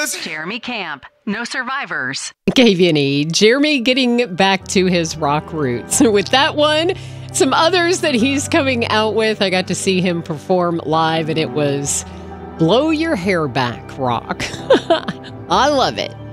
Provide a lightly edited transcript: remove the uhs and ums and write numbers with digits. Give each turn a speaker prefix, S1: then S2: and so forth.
S1: Jeremy Camp, No Survivors.
S2: KVNE, Jeremy getting back to his rock roots. With that one, some others that he's coming out with, I got to see him perform live, and it was blow your hair back rock. I love it.